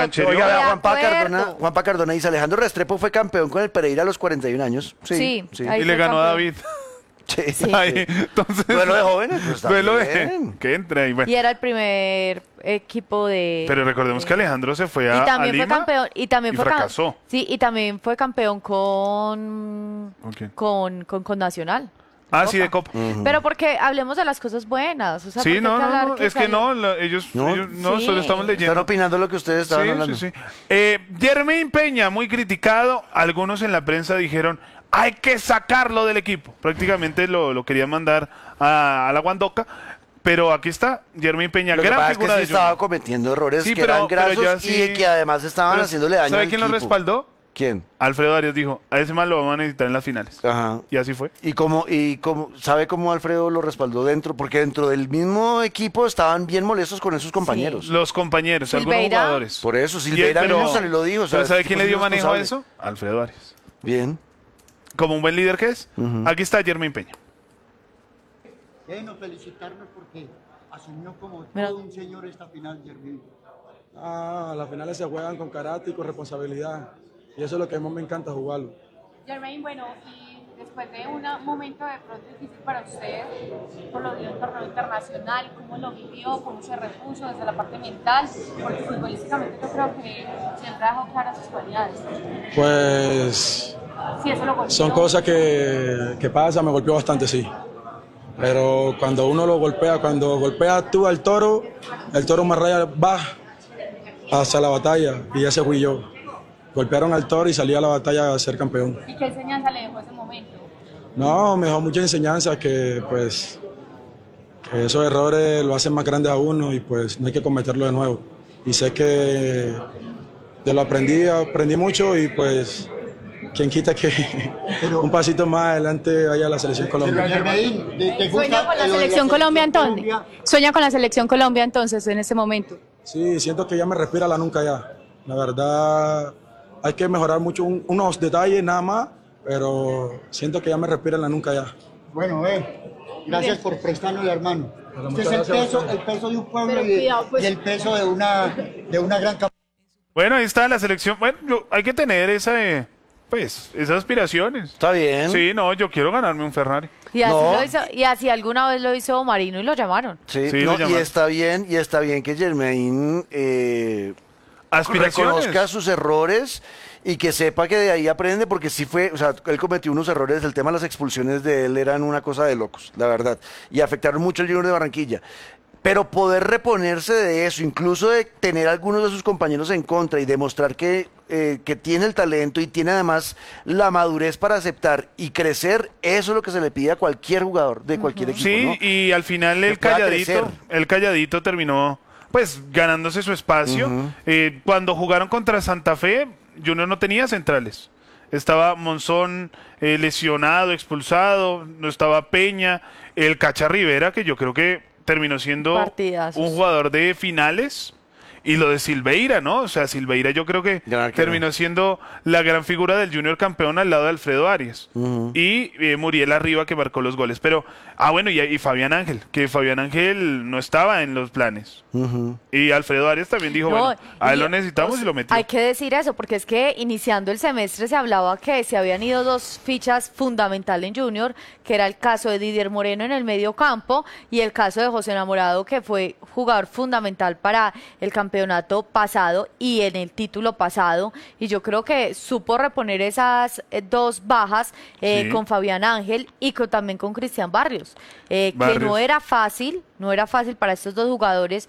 Rancherío. Oiga, De vea, acuerdo. Juanpa Cardona dice, Alejandro Restrepo fue campeón con el Pereira a los 41 años. Sí, sí. ahí Y le fue ganó a campeón. David. Sí, Sí. Ahí, sí. entonces, Duelo de jóvenes, pues está duelo bien. que entra y bueno. Y era el primer equipo de... Pero recordemos que Alejandro se fue y a también Lima fue campeón y también y fue fracasó. sí, y también fue campeón con Ok. con Nacional. Ah, sí, de Copa. Pero porque hablemos de las cosas buenas, o sea, Sí, porque hay no, que hablar no, que es que salió- no, ellos No. no, Sí. solo estamos Están leyendo. opinando lo que ustedes estaban Sí, hablando. sí, sí. Jermaine Peña, muy criticado. Algunos en la prensa dijeron, hay que sacarlo del equipo. Prácticamente lo querían mandar a la Guandoca. Pero aquí está, Jermaine Peña, Lo que gran pasa es que figura sí de estaba Junior. cometiendo errores Sí, que pero- eran pero ya grasos sí- y que además estaban Pero, haciéndole daño ¿sabe al quién lo equipo. respaldó? ¿Quién? Alfredo Arias dijo, a ese man lo vamos a necesitar en las finales. Ajá. Y así fue. ¿Sabe cómo Alfredo lo respaldó dentro? Porque dentro del mismo equipo estaban bien molestos con esos compañeros. Los compañeros, algunos Silveira. jugadores. Por eso, Silveira pero- mismo salió y lo dijo. o sea, ¿Pero sabe este quién tipo le es dio manejo a irresponsable. eso? Alfredo Arias. Bien. Como un buen líder que es. Aquí está Jermaine Peña. Bueno, felicitarnos porque asumió como Mira. todo un señor esta final, Jermín. Las finales se juegan con carácter y con responsabilidad. Y eso es lo que más me encanta jugarlo. Jermaine, bueno, y después de un momento de pronto difícil para usted, por lo de un torneo internacional, ¿cómo lo vivió? ¿Cómo se repuso desde la parte mental? Porque futbolísticamente yo creo que siempre ha dejado claras sus cualidades. Pues Sí, eso lo golpeó. son cosas que pasan, me golpeó bastante, sí. Pero cuando uno lo golpea, cuando golpeas tú al toro, el toro más raya va hacia la batalla y ese fui yo. Golpearon al toro y salí a la batalla a ser campeón. ¿Y qué enseñanza le dejó ese momento? No, me dejó mucha enseñanza que pues que esos errores lo hacen más grande a uno y pues no hay que cometerlo de nuevo. Y sé que de lo aprendí mucho y pues quien quita que un pasito más adelante vaya a la selección Colombia. Jermaine, ¿te Sueña gusta con la lo de selección Colombia entonces. Colombia? Sueña con la selección Colombia entonces en ese momento. Sí, siento que ya me respira la nuca ya. La verdad, hay que mejorar mucho unos detalles nada más, pero siento que ya me respira la nuca ya. Bueno, gracias por prestarnos la mano. Pero Este es muchas gracias a ustedes. el peso de un pueblo Pero y, cuidado, pues. y el peso de una gran campaña. Bueno, ahí está la selección. Bueno, hay que tener esas aspiraciones. Está bien. Sí, no, yo quiero ganarme un Ferrari. Y así, No. lo hizo, y así alguna vez lo hizo Marino y lo llamaron. Sí, Sí, no, lo llamaron. y está bien que Jermaine Aspiraciones. reconozca sus errores y que sepa que de ahí aprende, porque sí fue, o sea, él cometió unos errores, el tema de las expulsiones de él eran una cosa de locos, la verdad, y afectaron mucho al Junior de Barranquilla. Pero poder reponerse de eso, incluso de tener a algunos de sus compañeros en contra y demostrar que tiene el talento y tiene además la madurez para aceptar y crecer, eso es lo que se le pide a cualquier jugador de cualquier equipo. Sí, ¿no? y al final Que pueda crecer. el calladito terminó pues ganándose su espacio. Cuando jugaron contra Santa Fe, Junior no tenía centrales. Estaba Monzón lesionado, expulsado, no estaba Peña, el Cacha Rivera, que yo creo que terminó siendo Partidazos. un jugador de finales. Y lo de Silveira, ¿no? O sea, Silveira yo creo que Gran arquero. terminó siendo la gran figura del Junior campeón al lado de Alfredo Arias. Y Muriel Arriba que marcó los goles. Pero, bueno, y Fabián Ángel, que Fabián Ángel no estaba en los planes. Y Alfredo Arias también dijo, No, bueno, a él y, lo necesitamos y lo metió. Hay que decir eso, porque es que iniciando el semestre se hablaba que se habían ido dos fichas fundamentales en Junior, que era el caso de Didier Moreno en el medio campo y el caso de José Enamorado, que fue jugador fundamental para el campeonato pasado y en el título pasado. Y yo creo que supo reponer esas dos bajas Sí. con Fabián Ángel y también con Cristian Barrios, que Barrios. no era fácil para estos dos jugadores,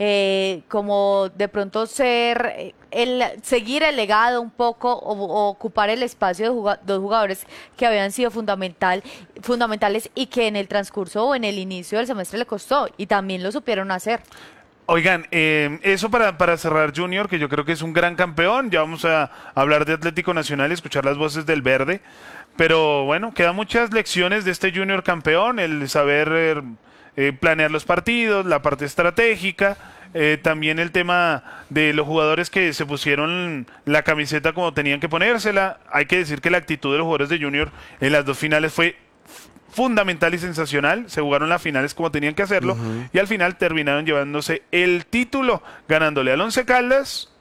como de pronto seguir el legado un poco o ocupar el espacio de dos jugadores que habían sido fundamentales y que en el transcurso o en el inicio del semestre le costó y también lo supieron hacer. Oigan, eso para cerrar Junior, que yo creo que es un gran campeón. Ya vamos a hablar de Atlético Nacional y escuchar las voces del verde. Pero bueno, quedan muchas lecciones de este Junior campeón, el saber planear los partidos, la parte estratégica, también el tema de los jugadores que se pusieron la camiseta como tenían que ponérsela. Hay que decir que la actitud de los jugadores de Junior en las dos finales fue fundamental y sensacional. Se jugaron las finales como tenían que hacerlo y al final terminaron llevándose el título, ganándole al Once Caldas